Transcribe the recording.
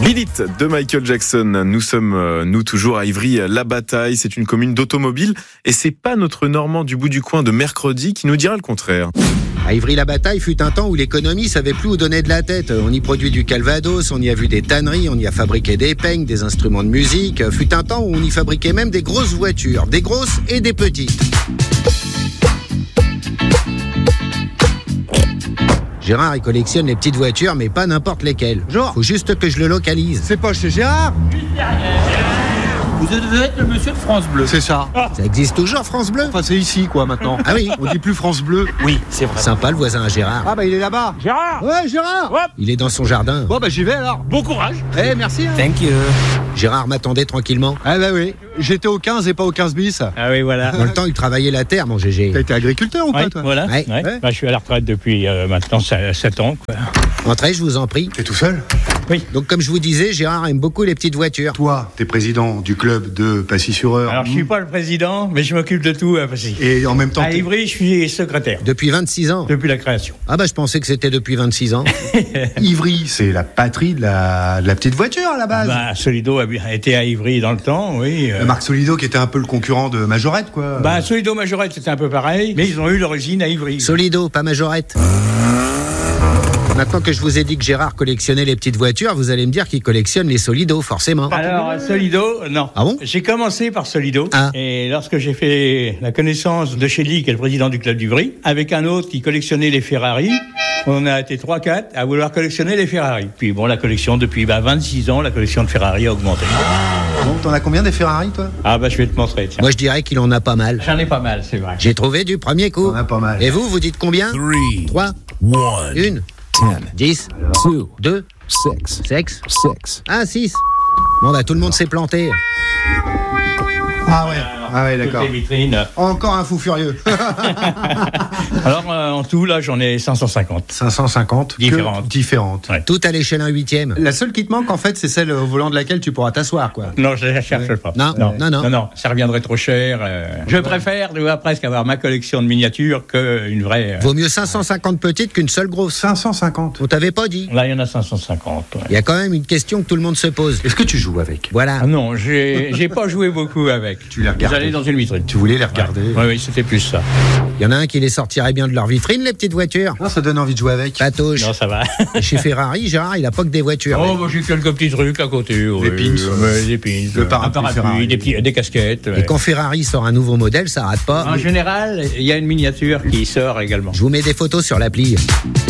Beat It de Michael Jackson. Nous sommes, nous toujours à Ivry-la-Bataille. C'est une commune d'automobile et c'est pas notre Normand du bout du coin de mercredi qui nous dira le contraire. À Ivry-la-Bataille fut un temps où l'économie savait plus où donner de la tête. On y produit du calvados, on y a vu des tanneries, on y a fabriqué des peignes, des instruments de musique. Fut un temps où on y fabriquait même des grosses voitures, des grosses et des petites. Gérard, il collectionne les petites voitures, mais pas n'importe lesquelles. Genre, faut juste que je le localise. c'est pas chez Gérard? Vous devez être le monsieur de France Bleu. C'est ça. Ça existe toujours, France Bleu? Enfin, c'est ici, quoi, maintenant. Ah oui, On dit plus France Bleu. Oui, c'est vrai. sympa le voisin à Gérard. Ah bah, il est là-bas. Gérard, Ouais, Gérard. hop, Il est dans son jardin. Bon, bah, j'y vais, alors. bon courage. Eh, merci. Hein. Thank you. Gérard m'attendait tranquillement. Ah bah oui, j'étais au 15 et pas au 15 bis. Ah oui, voilà. Dans le temps, il travaillait la terre, mon GG. T'as été agriculteur ou pas, toi? Voilà. Ouais. Ouais. Ouais. Bah, je suis à la retraite depuis maintenant 7 ans. Quoi. Entrez, je vous en prie. T'es tout seul? Donc, comme je vous disais, Gérard aime beaucoup les petites voitures. Toi, t'es président du club de Passy-sur-Eure. Alors, je suis pas le président, mais je m'occupe de tout. Et en même temps, À Ivry, je suis secrétaire Depuis 26 ans. depuis la création. Ah bah, je pensais que c'était depuis 26 ans. Ivry, c'est la patrie de la petite voiture à la base. Bah, Solido a été à Ivry dans le temps, oui. Marc Solido qui était un peu le concurrent de Majorette, quoi. Bah, Solido Majorette, c'était un peu pareil, mais ils ont eu l'origine à Ivry. Solido, pas Majorette. Maintenant que je vous ai dit que Gérard collectionnait les petites voitures, vous allez me dire qu'il collectionne les Solido, forcément. Alors, Solido, non. Ah bon? J'ai commencé par Solido. Ah. Et lorsque j'ai fait la connaissance de Chély, qui est le président du club d'Ivry, avec un autre qui collectionnait les Ferrari, on a été 3-4 à vouloir collectionner les Ferrari. Puis bon, la collection, depuis 26 ans, la collection de Ferrari a augmenté. Bon, t'en as combien des Ferrari, toi? Ah bah, je vais te montrer, tiens. Moi, je dirais qu'il en a pas mal. J'en ai pas mal, c'est vrai. J'ai trouvé du premier coup. T'en as pas mal. Et vous dites combien? 3, 1, 10, 2, 6. Ah, 6. Bon, bah, tout le monde s'est planté. Ah ouais, Toutes d'accord. les vitrines. Encore un fou furieux. Alors, en tout, là, j'en ai 550. 550. Différentes. Différentes. Ouais. Tout à l'échelle 1/8. La seule qui te manque, en fait, c'est celle au volant de laquelle tu pourras t'asseoir, quoi. Non, je la cherche pas. Non. Ça reviendrait trop cher. Je préfère, tu vois, presque avoir ma collection de miniatures qu'une vraie. Vaut mieux 550 petites qu'une seule grosse. 550. On t'avait pas dit. Là, il y en a 550. Ouais. Il y a quand même une question que tout le monde se pose. Est-ce que tu joues avec? Voilà. Ah non, j'ai pas joué beaucoup avec. Tu les regardais? J'allais dans une vitrine. Tu voulais les regarder? Oui, c'était plus ça. Il y en a un qui les sortirait bien de leur vitrine, les petites voitures. Non, ça donne envie de jouer avec. Patouche. Non, ça va. Et chez Ferrari, Gérard, il a pas que des voitures. Oh, bah, j'ai quelques petits trucs à côté. Oui. Des pins. Ouais, des pins. Le parapluie Ferrari. des casquettes. Et quand Ferrari sort un nouveau modèle, ça rate pas. En général, il y a une miniature qui sort également. Je vous mets des photos sur l'appli.